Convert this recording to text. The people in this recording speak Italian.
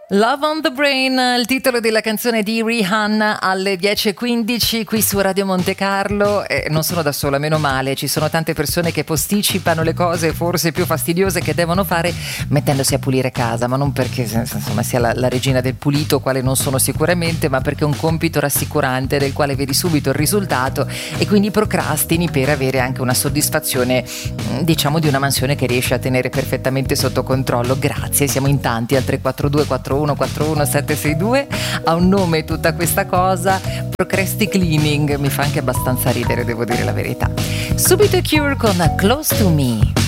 Love on the Brain, il titolo della canzone di Rihanna alle 10:15 qui su Radio Monte Carlo. Non sono da sola, meno male, ci sono tante persone che posticipano le cose forse più fastidiose che devono fare mettendosi a pulire casa, ma non perché insomma sia la regina del pulito, quale non sono sicuramente, ma perché è un compito rassicurante del quale vedi subito il risultato e quindi procrastini per avere anche una soddisfazione, diciamo, di una mansione che riesce a tenere perfettamente sotto controllo. Grazie, siamo in tanti al 342 41 762. Ha un nome tutta questa cosa, procrasti cleaning, mi fa anche abbastanza ridere, devo dire la verità. Subito i Cure con Close to Me.